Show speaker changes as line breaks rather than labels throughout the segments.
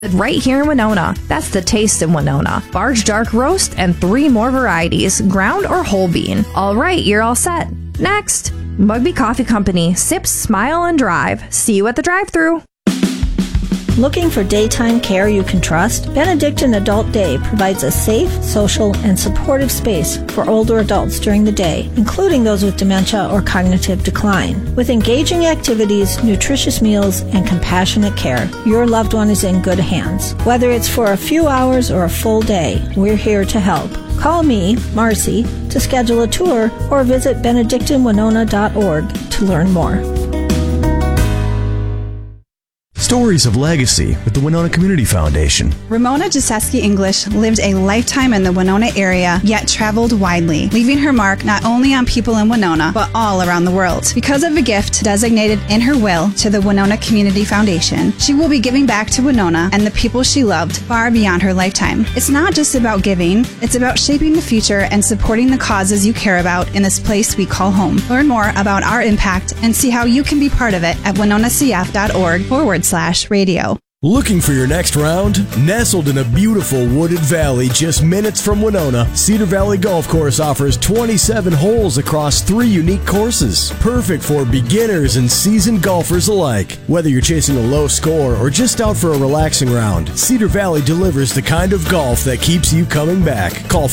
right here in Winona. That's the taste in Winona. Barge dark roast and 3 more varieties, ground or whole bean. All right, you're all set. Next, Mugby Coffee Company. Sip, smile, and drive. See you at the drive-thru.
Looking for daytime care you can trust? Benedictine Adult Day provides a safe, social, and supportive space for older adults during the day, including those with dementia or cognitive decline. With engaging activities, nutritious meals, and compassionate care, your loved one is in good hands. Whether it's for a few hours or a full day, we're here to help. Call me, Marcy, to schedule a tour or visit benedictinewinona.org to learn more.
Stories of Legacy with the Winona Community Foundation.
Ramona Jaseski English lived a lifetime in the Winona area, yet traveled widely, leaving her mark not only on people in Winona, but all around the world. Because of a gift designated in her will to the Winona Community Foundation, she will be giving back to Winona and the people she loved far beyond her lifetime. It's not just about giving, it's about shaping the future and supporting the causes you care about in this place we call home. Learn more about our impact and see how you can be part of it at winonacf.org/radio.
Looking for your next round? Nestled in a beautiful wooded valley just minutes from Winona, Cedar Valley Golf Course offers 27 holes across 3 unique courses. Perfect for beginners and seasoned golfers alike. Whether you're chasing a low score or just out for a relaxing round, Cedar Valley delivers the kind of golf that keeps you coming back. Call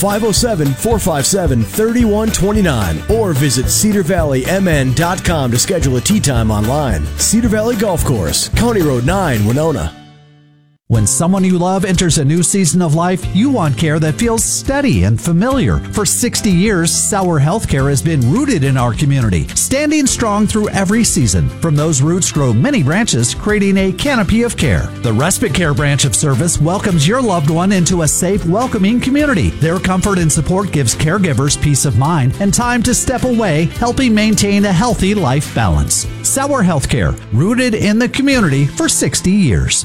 507-457-3129 or visit cedarvalleymn.com to schedule a tee time online. Cedar Valley Golf Course, County Road 9, Winona.
When someone you love enters a new season of life, you want care that feels steady and familiar. For 60 years, Sauer Healthcare has been rooted in our community, standing strong through every season. From those roots grow many branches, creating a canopy of care. The Respite Care branch of service welcomes your loved one into a safe, welcoming community. Their comfort and support gives caregivers peace of mind and time to step away, helping maintain a healthy life balance. Sauer Healthcare, rooted in the community for 60 years.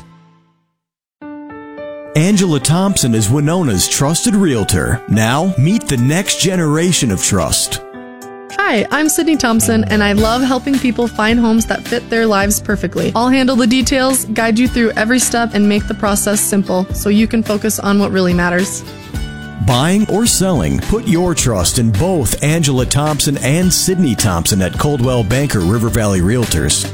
Angela Thompson is Winona's trusted realtor. Now, meet the next generation of trust.
Hi, I'm Sydney Thompson, and I love helping people find homes that fit their lives perfectly. I'll handle the details, guide you through every step, and make the process simple so you can focus on what really matters.
Buying or selling, put your trust in both Angela Thompson and Sydney Thompson at Coldwell Banker River Valley Realtors.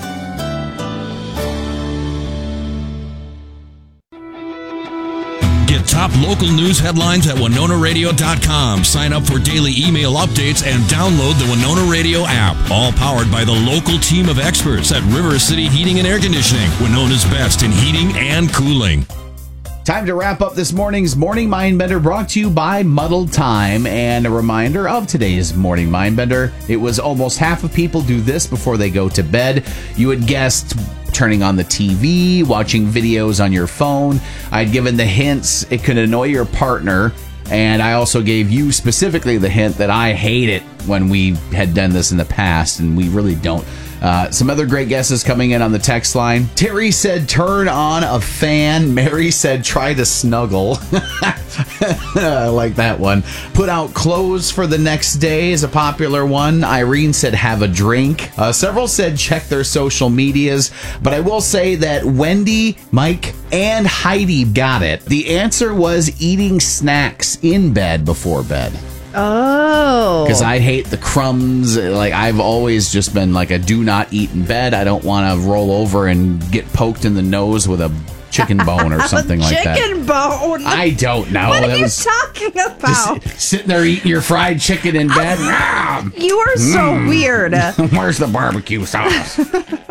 Get top local news headlines at WinonaRadio.com. Sign up for daily email updates and download the Winona Radio app. All powered by the local team of experts at River City Heating and Air Conditioning, Winona's best in heating and cooling.
Time to wrap up this morning's Morning Mindbender, brought to you by Muddled Time. And a reminder of today's Morning Mindbender. It was almost half of people do this before they go to bed. You had guessed turning on the TV, watching videos on your phone. I'd given the hints it could annoy your partner. And I also gave you specifically the hint that I hate it when we had done this in the past, and we really don't. Some other great guesses coming in on the text line. Terry said, turn on a fan. Mary said, try to snuggle. I like that one. Put out clothes for the next day is a popular one. Irene said, have a drink. Several said, check their social medias. But I will say that Wendy, Mike, and Heidi got it. The answer was eating snacks in bed before bed.
Oh.
Because I hate the crumbs. Like, I've always just been like a do not eat in bed. I don't want to roll over and get poked in the nose with a chicken bone or something like that.
Chicken bone?
I don't know.
What are you talking about?
Just sitting there eating your fried chicken in bed.
You are so weird.
Where's the barbecue sauce?